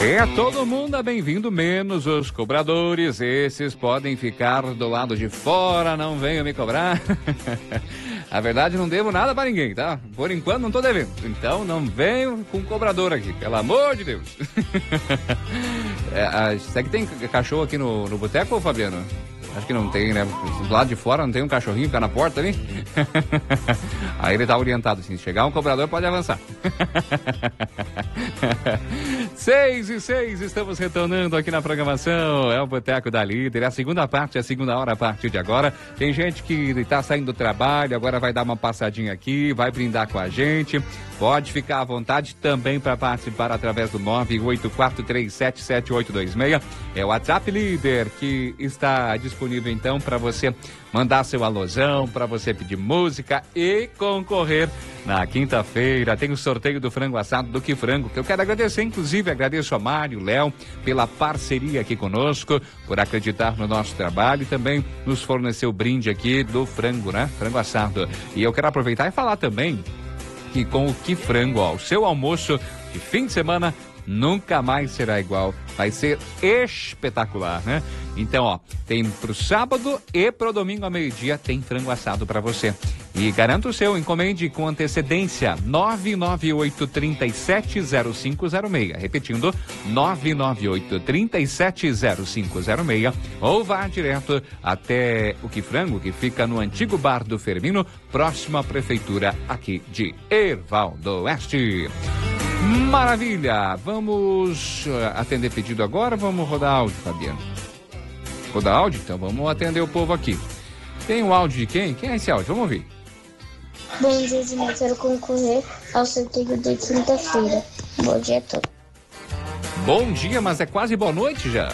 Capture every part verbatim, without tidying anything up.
É, todo mundo é bem-vindo, menos os cobradores. Esses podem ficar do lado de fora, não venham me cobrar. A verdade, não devo nada pra ninguém, tá? Por enquanto, não tô devendo. Então, não venho com cobrador aqui, pelo amor de Deus. É, será que tem cachorro aqui no, no boteco, Fabiano? Acho que não tem, né? Do lado de fora não tem um cachorrinho ficar na porta ali? Aí ele tá orientado assim, se chegar um cobrador pode avançar. Seis e seis, estamos retornando aqui na programação, é o Boteco da Líder, é a segunda parte, é a segunda hora a partir de agora. Tem gente que tá saindo do trabalho, agora vai dar uma passadinha aqui, vai brindar com a gente. Pode ficar à vontade também para participar através do nove oito quatro três sete sete oito dois seis. É o WhatsApp Líder que está disponível então para você mandar seu alôzão, para você pedir música e concorrer. Na quinta-feira tem o sorteio do frango assado do Que Frango, que eu quero agradecer, inclusive agradeço a Mário, Léo, pela parceria aqui conosco, por acreditar no nosso trabalho e também nos fornecer o brinde aqui do frango, né? Frango assado. E eu quero aproveitar e falar também que com o Que Frango, ó, o seu almoço de fim de semana nunca mais será igual. Vai ser espetacular, né? Então, ó, tem pro sábado e pro domingo ao meio-dia tem frango assado para você. E garanta o seu, encomende com antecedência nove nove oito, três sete zero cinco zero seis. Repetindo, nove nove oito, três sete zero cinco zero seis. Ou vá direto até o Que Frango, que fica no antigo bar do Fermino, próximo à prefeitura aqui de Erval do Oeste. Maravilha! Vamos atender pedido agora, vamos rodar áudio, Fabiano. Rodar áudio? Então vamos atender o povo aqui. Tem um áudio de quem? Quem é esse áudio? Vamos ouvir. Bom dia, Ednei. Quero concorrer ao sorteio de quinta-feira. Bom dia a todos. Bom dia, mas é quase boa noite já.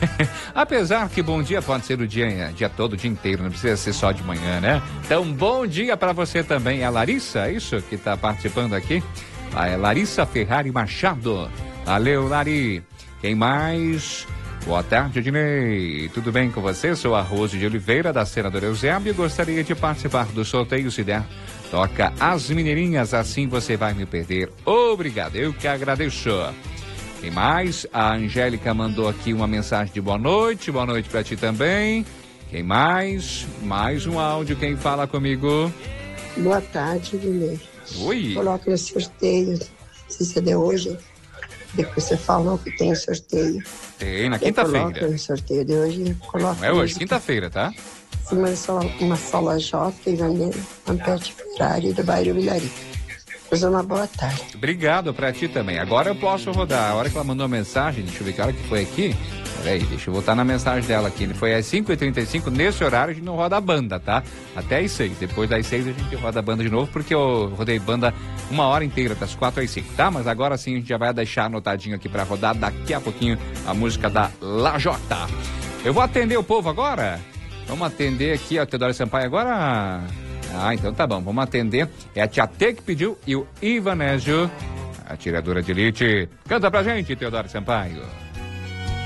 Apesar que bom dia pode ser o dia, dia todo, o dia inteiro, não precisa ser só de manhã, né? Então, bom dia para você também. É a Larissa, é isso que está participando aqui? Ah, é Larissa Ferrari Machado. Valeu, Lari. Quem mais? Boa tarde, Ednei. Tudo bem com você? Sou a Rose de Oliveira, da Senadora Eusébio. Gostaria de participar do sorteio, se der. Toca As Mineirinhas, assim você vai me perder. Obrigado, eu que agradeço. Quem mais? A Angélica mandou aqui uma mensagem de boa noite. Boa noite pra ti também. Quem mais? Mais um áudio, quem fala comigo? Boa tarde, Ednei. Oi. Coloca no sorteio, se você deu hoje, depois você falou que tem sorteio. Tem, na quinta-feira. Coloca no sorteio de hoje, coloca. Não é hoje, quinta-feira, tá? Uma, uma sola J e Vaneiro, Ampete Ferrari do bairro Vilari. Pois uma boa tarde. Obrigado pra ti também. Agora eu posso rodar. A hora que ela mandou a mensagem, deixa eu ver que hora que foi aqui. Peraí, deixa eu voltar na mensagem dela aqui. Foi às cinco e trinta e cinco, nesse horário a gente não roda a banda, tá? Até às seis. Depois das seis a gente roda a banda de novo, porque eu rodei banda uma hora inteira, das quatro às cinco, tá? Mas agora sim a gente já vai deixar anotadinho aqui pra rodar daqui a pouquinho a música da Lajota. Eu vou atender o povo agora? Vamos atender aqui, ó, Teodoro Sampaio agora? Ah, então tá bom, vamos atender. É a Tia T que pediu e o Ivanésio, a tiradora de elite. Canta pra gente, Teodoro Sampaio.